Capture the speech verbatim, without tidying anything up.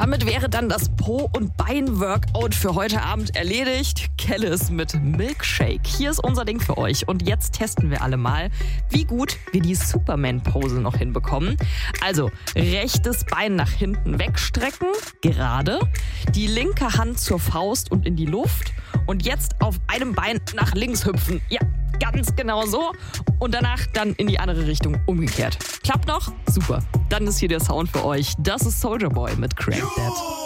damit wäre dann das Po- und Bein-Workout für heute Abend erledigt. Kellis mit Milkshake. Hier ist unser Ding für euch. Und jetzt testen wir alle mal, wie gut wir die Superman-Pose noch hinbekommen. Also, rechtes Bein nach hinten wegstrecken, gerade. Die linke Hand zur Faust und in die Luft. Und jetzt auf einem Bein nach links hüpfen. Ja, ganz genau so. Und danach dann in die andere Richtung umgekehrt. Klappt noch? Super. Dann ist hier der Sound für euch. Das ist Soulja Boy mit Crank That.